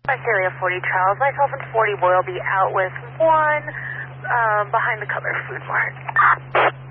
Area 40 Charles. Myself and 40 will be out with one behind the Cutler Food Mart.